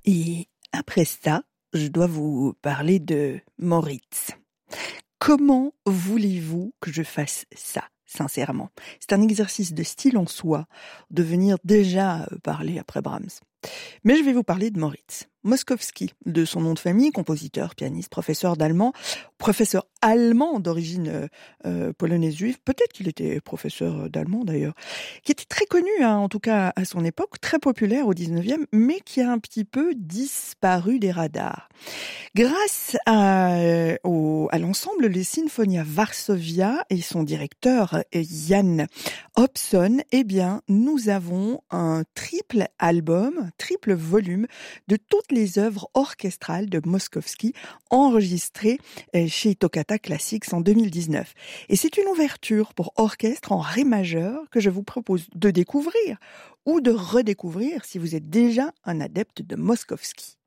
Et après ça, je dois vous parler de Moritz. Comment voulez-vous que je fasse ça, sincèrement? C'est un exercice de style en soi, de venir déjà parler après Brahms. Mais je vais vous parler de Moritz Moszkowski, de son nom de famille, compositeur, pianiste, professeur allemand d'origine polonaise juive, peut-être qu'il était professeur d'allemand d'ailleurs, qui était très connu, en tout cas à son époque, très populaire au 19e, mais qui a un petit peu disparu des radars. Grâce à l'ensemble Les Sinfonia Varsovia et son directeur Jan Hobson, eh bien, nous avons un triple album, triple volume de toutes les œuvres orchestrales de Moszkowski enregistrées chez Toccata Classics en 2019. Et c'est une ouverture pour orchestre en ré majeur que je vous propose de découvrir ou de redécouvrir si vous êtes déjà un adepte de Moszkowski.